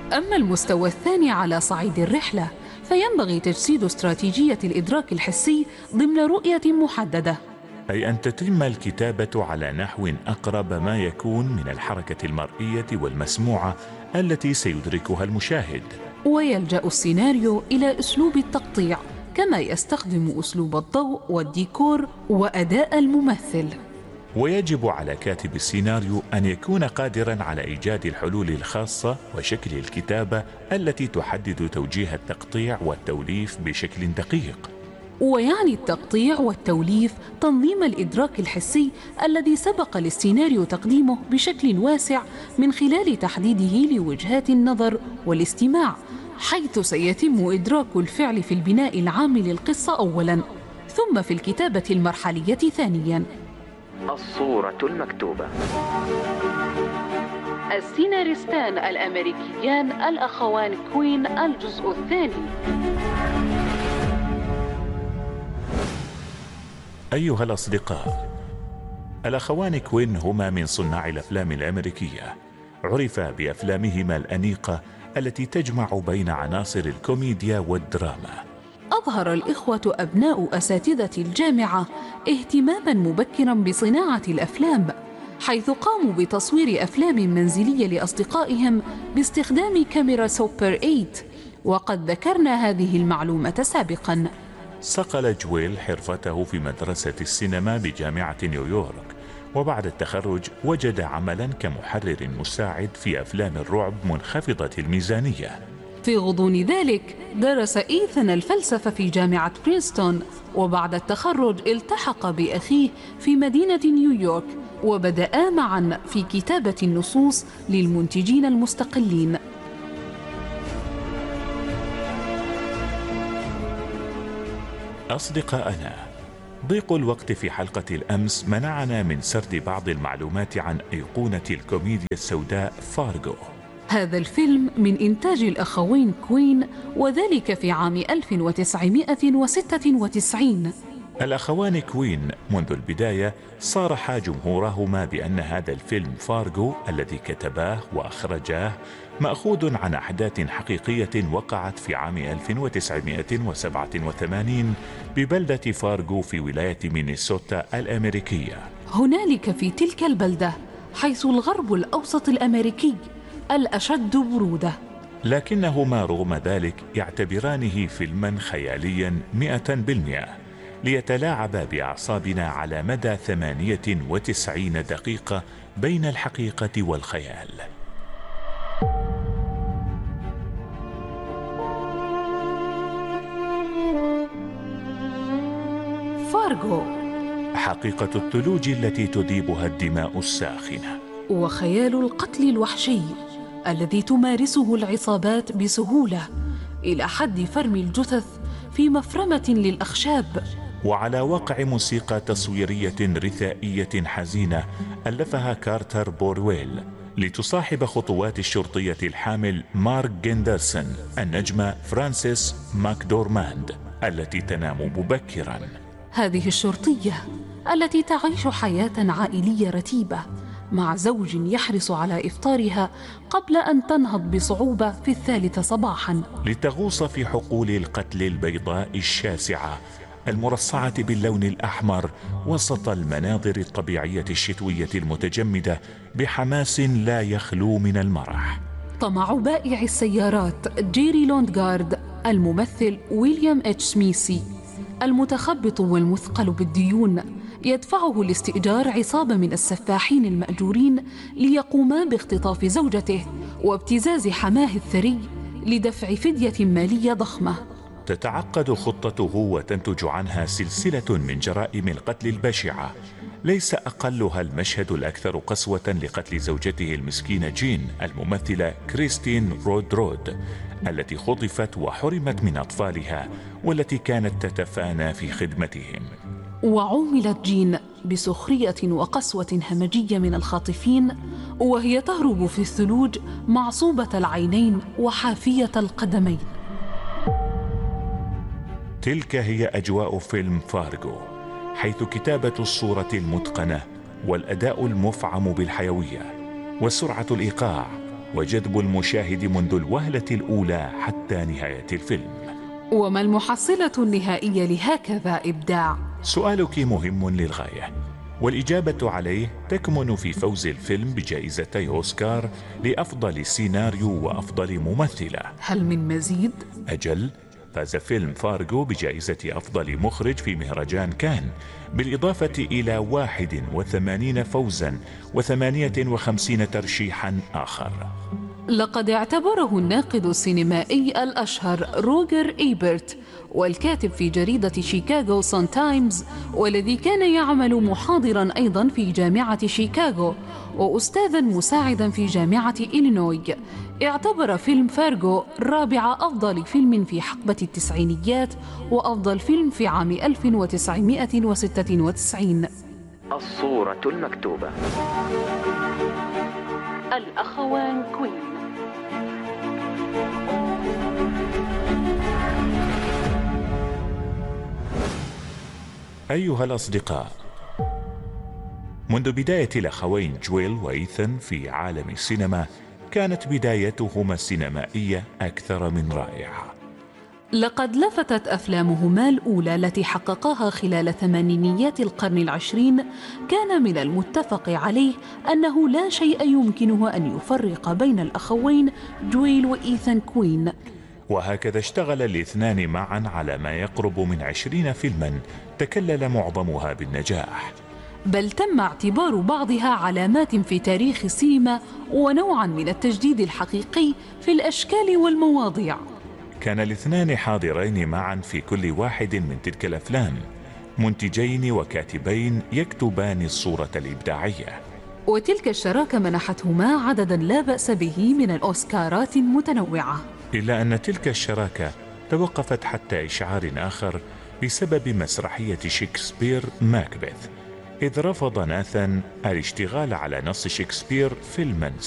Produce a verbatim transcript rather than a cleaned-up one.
أما المستوى الثاني على صعيد الرحلة فينبغي تجسيد استراتيجية الإدراك الحسي ضمن رؤية محددة، أي أن تتم الكتابة على نحو أقرب ما يكون من الحركة المرئية والمسموعة التي سيدركها المشاهد. ويلجأ السيناريو إلى أسلوب التقطيع، كما يستخدم أسلوب الضوء والديكور وأداء الممثل. ويجب على كاتب السيناريو أن يكون قادرا على إيجاد الحلول الخاصة وشكل الكتابة التي تحدد توجيه التقطيع والتوليف بشكل دقيق. ويعني التقطيع والتوليف تنظيم الإدراك الحسي الذي سبق للسيناريو تقديمه بشكل واسع من خلال تحديده لوجهات النظر والاستماع، حيث سيتم إدراك الفعل في البناء العام للقصة أولاً، ثم في الكتابة المرحلية ثانياً. الصورة المكتوبة. السيناريستان الأمريكيان الأخوان كوين، الجزء الثاني. أيها الأصدقاء، الأخوان كوين هما من صناع الأفلام الأمريكية، عرفا بأفلامهما الأنيقة التي تجمع بين عناصر الكوميديا والدراما. أظهر الإخوة أبناء أساتذة الجامعة اهتماماً مبكراً بصناعة الأفلام، حيث قاموا بتصوير أفلام منزلية لأصدقائهم باستخدام كاميرا سوبر ثمانية، وقد ذكرنا هذه المعلومة سابقاً. صقل جويل حرفته في مدرسة السينما بجامعة نيويورك، وبعد التخرج وجد عملاً كمحرر مساعد في أفلام الرعب منخفضة الميزانية. في غضون ذلك درس إيثان الفلسفة في جامعة برينستون، وبعد التخرج التحق بأخيه في مدينة نيويورك، وبدأا معا في كتابة النصوص للمنتجين المستقلين. أصدقائنا، ضيق الوقت في حلقة الأمس منعنا من سرد بعض المعلومات عن أيقونة الكوميديا السوداء فارغو. هذا الفيلم من إنتاج الأخوين كوين، وذلك في عام ألف وتسعمائة وستة وتسعين. الأخوان كوين منذ البداية صارحا جمهورهما بأن هذا الفيلم فارغو الذي كتباه وأخرجاه مأخوذ عن أحداث حقيقية وقعت في عام ألف وتسعمائة وسبعة وثمانين ببلدة فارغو في ولاية مينيسوتا الأمريكية. هنالك في تلك البلدة، حيث الغرب الأوسط الأمريكي الأشد برودة، لكنهما رغم ذلك يعتبرانه فيلما خياليا مئة بالمئة ليتلاعب بأعصابنا على مدى ثمانية وتسعين دقيقة بين الحقيقة والخيال. فارغو، حقيقة الثلوج التي تذيبها الدماء الساخنة، وخيال القتل الوحشي الذي تمارسه العصابات بسهولة إلى حد فرم الجثث في مفرمة للأخشاب. وعلى وقع موسيقى تصويرية رثائية حزينة ألفها كارتر بورويل لتصاحب خطوات الشرطية الحامل مارك جندرسون النجمة فرانسيس ماكدورماند التي تنام مبكرا. هذه الشرطية التي تعيش حياة عائلية رتيبة مع زوج يحرص على إفطارها قبل أن تنهض بصعوبة في الثالثة صباحا، لتغوص في حقول القتل البيضاء الشاسعة المرصعة باللون الأحمر وسط المناظر الطبيعية الشتوية المتجمدة بحماس لا يخلو من المرح. طمع بائع السيارات جيري لوندغارد الممثل ويليام اتش سميثي المتخبط والمثقل بالديون يدفعه لاستئجار عصابة من السفاحين المأجورين ليقوما باختطاف زوجته وابتزاز حماه الثري لدفع فدية مالية ضخمة. تتعقد خطته وتنتج عنها سلسلة من جرائم القتل البشعة، ليس أقلها المشهد الأكثر قسوة لقتل زوجته المسكينة جين الممثلة كريستين رودرود التي خطفت وحرمت من أطفالها والتي كانت تتفانى في خدمتهم. وعوملت جين بسخرية وقسوة همجية من الخاطفين وهي تهرب في الثلوج معصوبة العينين وحافية القدمين. تلك هي أجواء فيلم فارغو، حيث كتابة الصورة المتقنة والأداء المفعم بالحيوية وسرعة الإيقاع وجذب المشاهد منذ الوهلة الأولى حتى نهاية الفيلم. وما المحصلة النهائية لهكذا إبداع؟ سؤالك مهم للغاية، والإجابة عليه تكمن في فوز الفيلم بجائزتي أوسكار لأفضل سيناريو وأفضل ممثلة. هل من مزيد؟ أجل، فاز فيلم فارغو بجائزة أفضل مخرج في مهرجان كان، بالإضافة إلى واحد وثمانين فوزا وثمانية وخمسين ترشيحا آخر. لقد اعتبره الناقد السينمائي الأشهر روجر إيبرت، والكاتب في جريدة شيكاغو سان تايمز، والذي كان يعمل محاضرا أيضا في جامعة شيكاغو وأستاذا مساعدا في جامعة إلينوي، اعتبر فيلم فارغو رابع أفضل فيلم في حقبة التسعينيات وأفضل فيلم في عام ألف وتسعمائة وستة وتسعين. الصورة المكتوبة. الأخوان كوين. أيها الأصدقاء، منذ بداية الأخوين جويل وإيثان في عالم السينما كانت بدايتهما السينمائية أكثر من رائعة. لقد لفتت أفلامهما الأولى التي حققاها خلال ثمانينيات القرن العشرين كان من المتفق عليه أنه لا شيء يمكنه أن يفرق بين الأخوين جويل وإيثان كوين. وهكذا اشتغل الاثنان معا على ما يقرب من عشرين فيلما تكلل معظمها بالنجاح، بل تم اعتبار بعضها علامات في تاريخ السينما ونوعا من التجديد الحقيقي في الأشكال والمواضيع. كان الاثنان حاضرين معا في كل واحد من تلك الأفلام، منتجين وكاتبين يكتبان الصورة الإبداعية. وتلك الشراكة منحتهما عددا لا بأس به من الأوسكارات المتنوعة، إلا أن تلك الشراكة توقفت حتى إشعار آخر بسبب مسرحية شكسبير ماكبث، إذ رفض ناثان الاشتغال على نص شكسبير فيلما